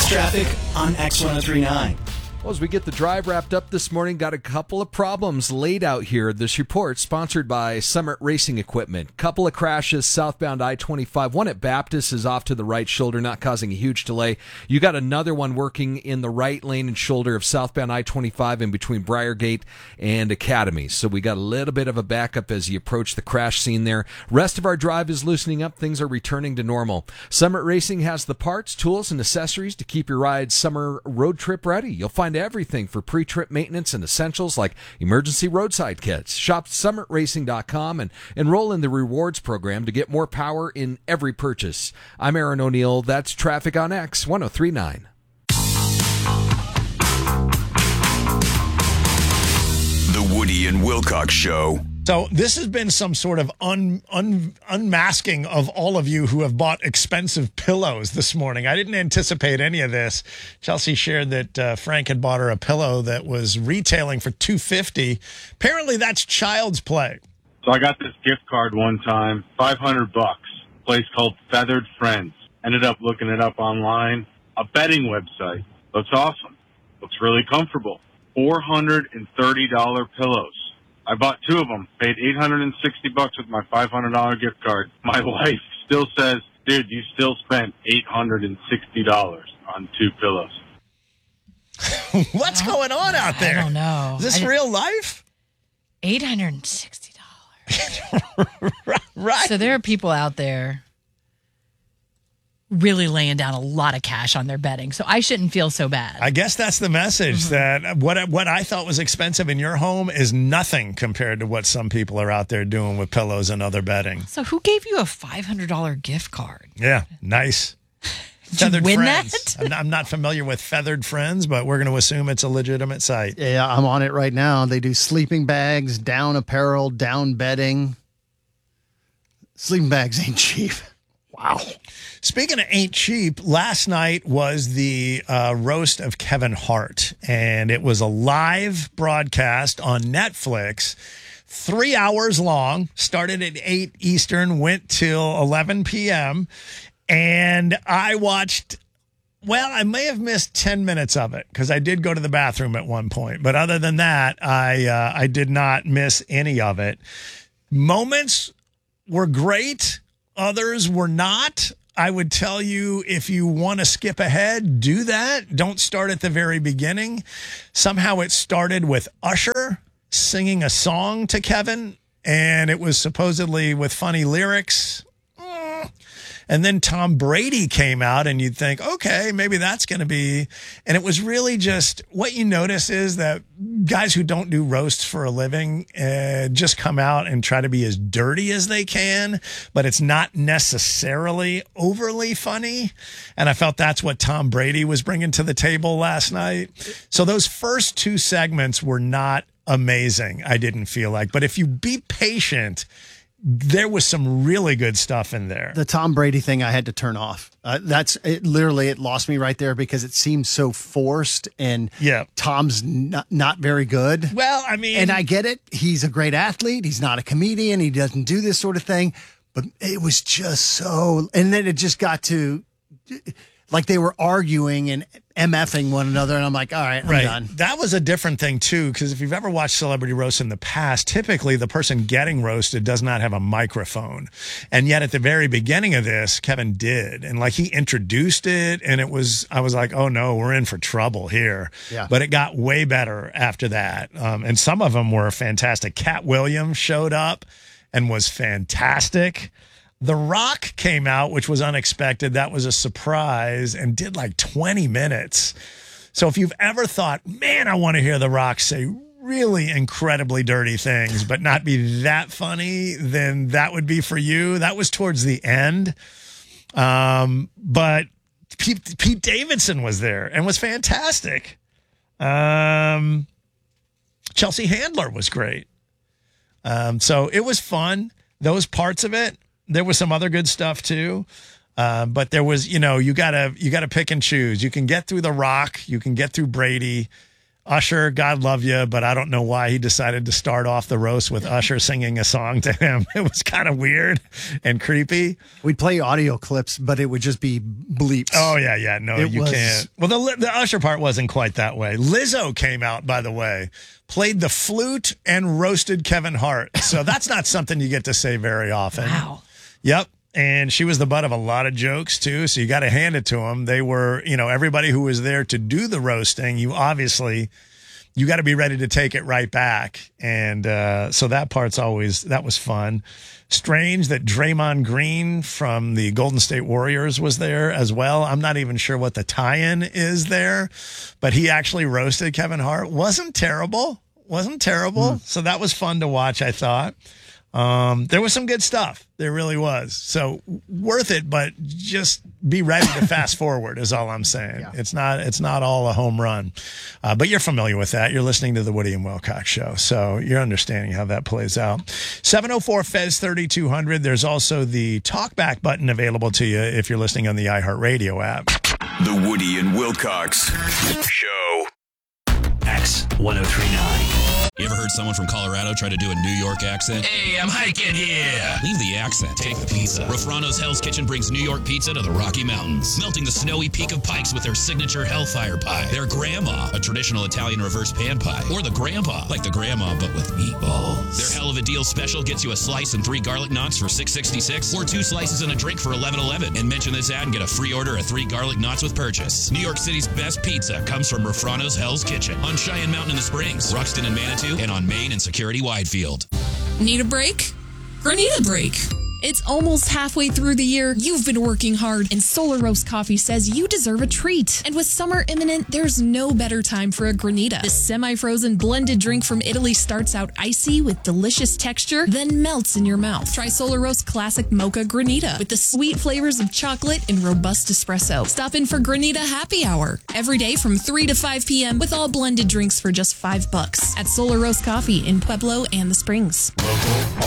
traffic on X1039. Well, as we get the drive wrapped up this morning, got a couple of problems laid out here. This report sponsored by Summit Racing Equipment. Couple of crashes southbound I-25. One at Baptist is off to the right shoulder, not causing a huge delay. You got another one working in the right lane and shoulder of southbound I-25 in between Briargate and Academy. So we got a little bit of a backup as you approach the crash scene there. Rest of our drive is loosening up. Things are returning to normal. Summit Racing has the parts, tools, and accessories to keep your ride summer road trip ready. You'll find everything for pre-trip maintenance and essentials like emergency roadside kits. Shop summitracing.com and enroll in the rewards program to get more power in every purchase. I'm Aaron O'Neill. That's Traffic on X 1039. The Woody and Wilcox Show. So this has been some sort of unmasking of all of you who have bought expensive pillows this morning. I didn't anticipate any of this. Chelsea shared that Frank had bought her a pillow that was retailing for $250. Apparently that's child's play. So I got this gift card one time, $500, place called Feathered Friends. Ended up looking it up online. A bedding website. Looks awesome. Looks really comfortable. $430 pillows. I bought two of them, paid $860 with my $500 gift card. My wife still says, dude, you still spent $860 on two pillows. What's going on out there? I don't know. Is this real life? $860. Right. So there are people out there really laying down a lot of cash on their bedding. So I shouldn't feel so bad. I guess that's the message, that what I thought was expensive in your home is nothing compared to what some people are out there doing with pillows and other bedding. So who gave you a $500 gift card? Yeah, nice. Did you win Friends. that? I'm not familiar with Feathered Friends, but we're going to assume it's a legitimate site. Yeah, I'm on it right now. They do sleeping bags, down apparel, down bedding. Sleeping bags ain't cheap. Wow. Speaking of ain't cheap, last night was the roast of Kevin Hart, and it was a live broadcast on Netflix, 3 hours long, started at 8 Eastern, went till 11 p.m., and I watched, well, I may have missed 10 minutes of it because I did go to the bathroom at one point, but other than that, I did not miss any of it. Moments were great. Others were not. I would tell you, if you want to skip ahead, do that. Don't start at the very beginning. Somehow it started with Usher singing a song to Kevin, and it was supposedly with funny lyrics. And then Tom Brady came out, and you'd think, okay, maybe that's going to be. And it was really just, what you notice is that guys who don't do roasts for a living just come out and try to be as dirty as they can, but it's not necessarily overly funny. And I felt that's what Tom Brady was bringing to the table last night. So those first two segments were not amazing, I didn't feel like. But if you be patient, there was some really good stuff in there. The Tom Brady thing I had to turn off. Literally, it lost me right there because it seemed so forced, and Tom's not very good. Well, I mean, and I get it. He's a great athlete. He's not a comedian. He doesn't do this sort of thing. But it was just so, and then it just got to, like they were arguing and MFing one another, and I'm like, all right, I'm done. That was a different thing, too, because if you've ever watched Celebrity Roast in the past, typically the person getting roasted does not have a microphone. And yet at the very beginning of this, Kevin did. And like he introduced it, and I was like, oh no, we're in for trouble here. Yeah. But it got way better after that. And some of them were fantastic. Cat Williams showed up and was fantastic. The Rock came out, which was unexpected. That was a surprise, and did like 20 minutes. So if you've ever thought, man, I want to hear The Rock say really incredibly dirty things, but not be that funny, then that would be for you. That was towards the end. But Pete Davidson was there and was fantastic. Chelsea Handler was great. So it was fun. Those parts of it. There was some other good stuff too. But there was, you gotta pick and choose. You can get through The Rock. You can get through Brady. Usher, God love you, but I don't know why he decided to start off the roast with Usher singing a song to him. It was kind of weird and creepy. We'd play audio clips, but it would just be bleeps. Oh, yeah. No, you can't. Well, the Usher part wasn't quite that way. Lizzo came out, by the way, played the flute and roasted Kevin Hart. So that's not something you get to say very often. Wow. Yep. And she was the butt of a lot of jokes, too. So you got to hand it to them. They were, everybody who was there to do the roasting, you got to be ready to take it right back. And so that was fun. Strange that Draymond Green from the Golden State Warriors was there as well. I'm not even sure what the tie-in is there, but he actually roasted Kevin Hart. Wasn't terrible. So that was fun to watch, I thought. There was some good stuff. There really was. So worth it, but just be ready to fast forward is all I'm saying. Yeah. It's not all a home run. But you're familiar with that. You're listening to the Woody and Wilcox show. So you're understanding how that plays out. 704-FEZ-3200. There's also the talkback button available to you if you're listening on the iHeartRadio app. The Woody and Wilcox show. X1039. You ever heard someone from Colorado try to do a New York accent? Hey, I'm hiking here. Leave the accent. Take the pizza. Rafrano's Hell's Kitchen brings New York pizza to the Rocky Mountains, melting the snowy peak of Pikes with their signature Hellfire Pie. Their Grandma, a traditional Italian reverse pan pie. Or the Grandpa, like the Grandma, but with meatballs. Their Hell of a Deal special gets you a slice and 3 garlic knots for $6.66, or 2 slices and a drink for $11.11. And mention this ad and get a free order of 3 garlic knots with purchase. New York City's best pizza comes from Rafrano's Hell's Kitchen on Cheyenne Mountain in the Springs, Ruxton and Manitou, and on Main and Security Widefield. Need a break? Granita break. It's almost halfway through the year. You've been working hard, and Solar Roast Coffee says you deserve a treat. And with summer imminent, there's no better time for a Granita. This semi-frozen blended drink from Italy starts out icy with delicious texture, then melts in your mouth. Try Solar Roast Classic Mocha Granita with the sweet flavors of chocolate and robust espresso. Stop in for Granita Happy Hour every day from 3 to 5 p.m. with all blended drinks for just $5 at Solar Roast Coffee in Pueblo and the Springs. Local